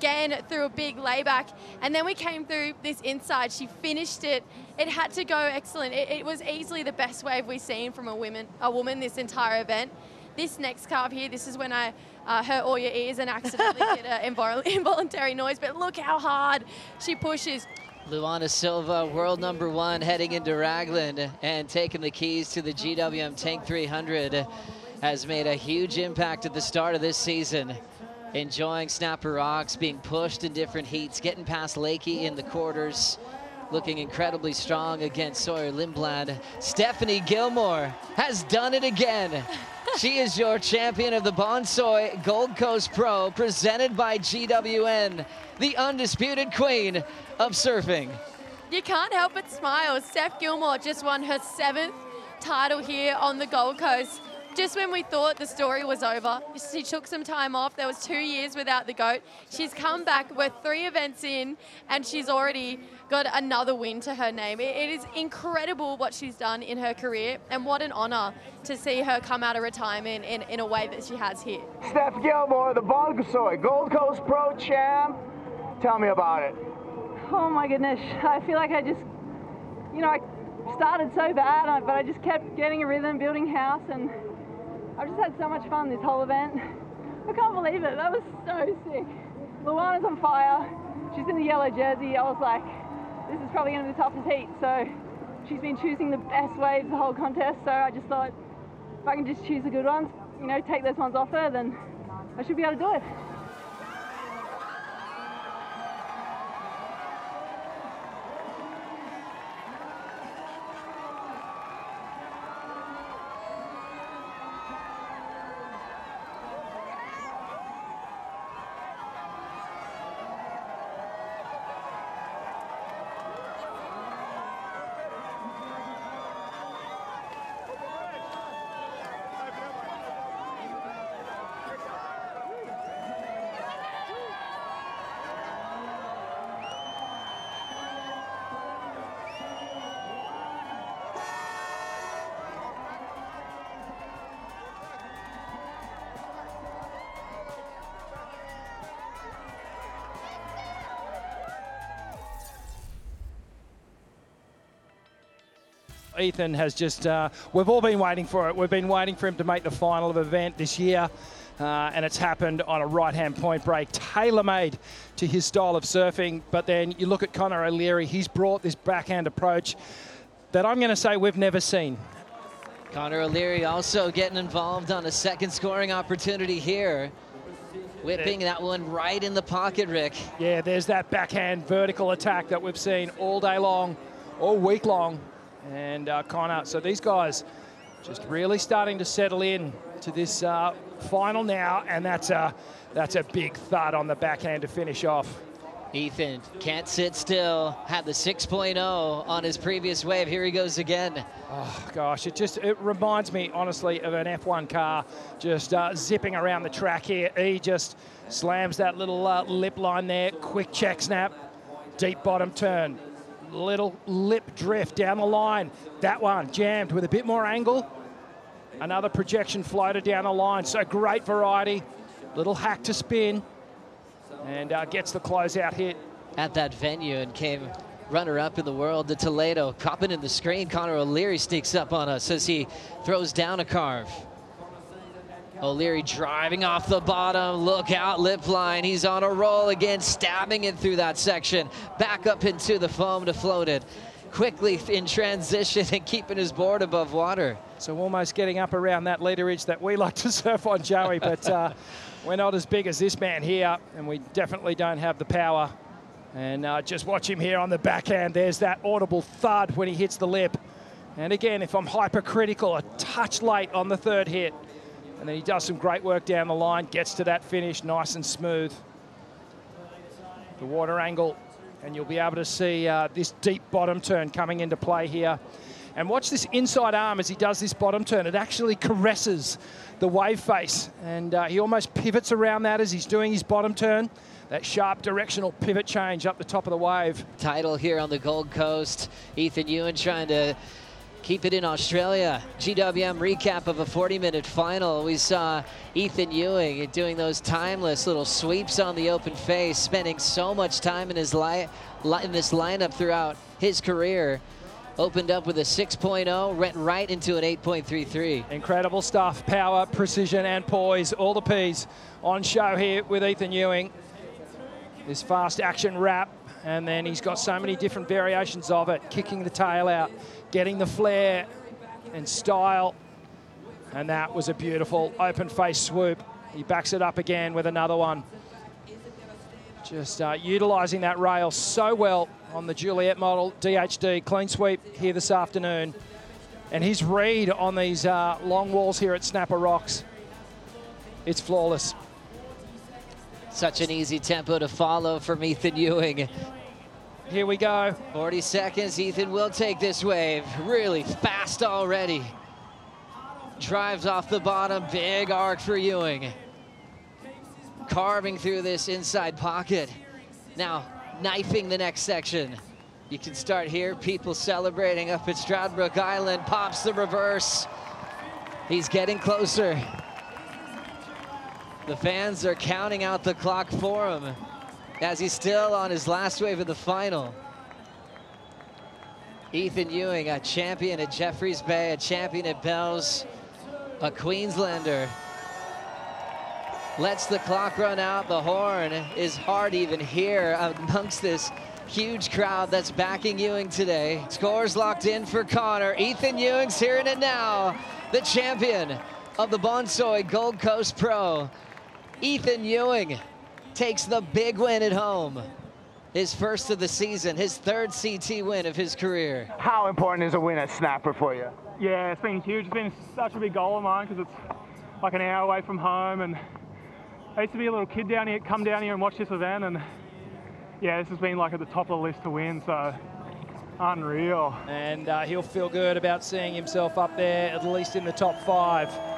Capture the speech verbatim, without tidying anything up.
again through a big layback. And then we came through this inside. She finished it. It had to go excellent. It, it was easily the best wave we've seen from a woman, a woman this entire event. This next carve here, this is when I uh, hurt all your ears and accidentally did an invol involuntary noise. But look how hard she pushes. Luana Silva, world number one, heading into Raglan and taking the keys to the G W M Tank three hundred, has made a huge impact at the start of this season. Enjoying Snapper Rocks, being pushed in different heats, getting past Lakey in the quarters, looking incredibly strong against Sawyer Lindblad. Stephanie Gilmore has done it again. She is your champion of the Bonsoy Gold Coast Pro, presented by G W N, the undisputed queen of surfing. You can't help but smile. Steph Gilmore just won her seventh title here on the Gold Coast. Just when we thought the story was over, she took some time off. There was two years without the GOAT. She's come back. We're three events in, and she's already got another win to her name. It, it is incredible what she's done in her career, and what an honor to see her come out of retirement in, in a way that she has here. Steph Gilmore, the Bonsoy Gold Coast Pro Champ. Tell me about it. Oh my goodness, I feel like I just, you know, I started so bad, but I just kept getting a rhythm, building house, and I've just had so much fun this whole event. I can't believe it. That was so sick. Luana's on fire. She's in the yellow jersey. I was like, this is probably going to be the toughest heat. So she's been choosing the best waves the whole contest. So I just thought, if I can just choose the good ones, you know, take those ones off her, then I should be able to do it. Ethan has just, uh, we've all been waiting for it. We've been waiting for him to make the final of the event this year, uh, and it's happened on a right-hand point break, tailor-made to his style of surfing. But then you look at Connor O'Leary, he's brought this backhand approach that I'm going to say we've never seen. Connor O'Leary also getting involved on a second scoring opportunity here. Whipping that one right in the pocket, Rick. Yeah, there's that backhand vertical attack that we've seen all day long, all week long. And uh, Connor, so these guys just really starting to settle in to this uh, final now, and that's a, that's a big thud on the backhand to finish off. Ethan can't sit still, had the six point oh on his previous wave. Here he goes again. Oh gosh, it just, it reminds me honestly of an F one car just uh, zipping around the track here. He just slams that little uh, lip line there, quick check snap, deep bottom turn. Little lip drift down the line. That one jammed with a bit more angle. Another projection floater down the line. So great variety. Little hack to spin. And uh, gets the closeout hit. At that venue and came runner-up in the world to Toledo. Copping in the screen. Connor O'Leary sneaks up on us as he throws down a carve. O'Leary driving off the bottom. Look out, lip line. He's on a roll again, stabbing it through that section. Back up into the foam to float it. Quickly in transition and keeping his board above water. So almost getting up around that leaderage that we like to surf on, Joey, but uh, we're not as big as this man here, and we definitely don't have the power. And uh, just watch him here on the backhand. There's that audible thud when he hits the lip. And again, if I'm hypercritical, a touch late on the third hit. And then he does some great work down the line, gets to that finish nice and smooth. The water angle, and you'll be able to see uh, this deep bottom turn coming into play here. And watch this inside arm as he does this bottom turn. It actually caresses the wave face, and uh, he almost pivots around that as he's doing his bottom turn. That sharp directional pivot change up the top of the wave. Title here on the Gold Coast. Ethan Ewan trying to Keep it in Australia. G W M recap of a forty minute final. We saw Ethan Ewing doing those timeless little sweeps on the open face, spending so much time in his li li in this lineup throughout his career. Opened up with a six point oh, went right into an eight point three three. Incredible stuff. Power, precision, and poise. All the P's on show here with Ethan Ewing. This fast action wrap, and then he's got so many different variations of it. Kicking the tail out, getting the flair and style. And that was a beautiful open face swoop. He backs it up again with another one. Just uh, utilising that rail so well on the Juliet model D H D. Clean sweep here this afternoon. And his read on these uh, long walls here at Snapper Rocks, it's flawless. Such an easy tempo to follow from Ethan Ewing. Here we go. forty seconds, Ethan will take this wave. Really fast already. Drives off the bottom, big arc for Ewing. Carving through this inside pocket. Now, knifing the next section. You can start here, people celebrating up at Stradbroke Island, pops the reverse. He's getting closer. The fans are counting out the clock for him as he's still on his last wave of the final. Ethan Ewing, a champion at Jeffreys Bay, a champion at Bells, a Queenslander. Lets the clock run out. The horn is hard to even hear amongst this huge crowd that's backing Ewing today. Scores locked in for Connor. Ethan Ewing's hearing it now. The champion of the Bonsoy Gold Coast Pro. Ethan Ewing takes the big win at home. His first of the season, his third C T win of his career. How important is a win at Snapper for you? Yeah, it's been huge. It's been such a big goal of mine because it's like an hour away from home, and I used to be a little kid down here, come down here and watch this event, and yeah, this has been like at the top of the list to win, so unreal. And uh, he'll feel good about seeing himself up there, at least in the top five.